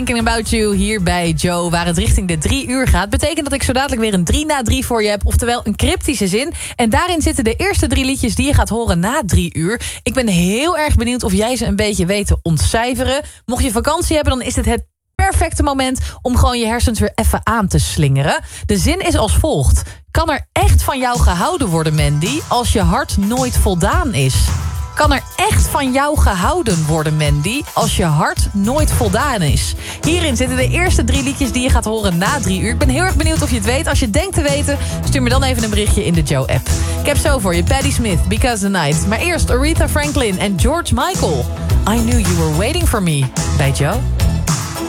Thinking About You hier bij Joe, waar het richting de 3 uur gaat. Betekent dat ik zo dadelijk weer een 3 na 3 voor je heb, oftewel een cryptische zin. En daarin zitten de eerste 3 liedjes die je gaat horen na 3 uur. Ik ben heel erg benieuwd of jij ze een beetje weet te ontcijferen. Mocht je vakantie hebben, dan is dit het perfecte moment om gewoon je hersens weer even aan te slingeren. De zin is als volgt. Kan er echt van jou gehouden worden, Mandy, als je hart nooit voldaan is? Kan er echt van jou gehouden worden, Mandy, als je hart nooit voldaan is? Hierin zitten de eerste 3 liedjes die je gaat horen na 3 uur. Ik ben heel erg benieuwd of je het weet. Als je denkt te weten, stuur me dan even een berichtje in de Joe-app. Ik heb zo voor je Patti Smith, Because the Night. Maar eerst Aretha Franklin en George Michael. I Knew You Were Waiting For Me bij Joe.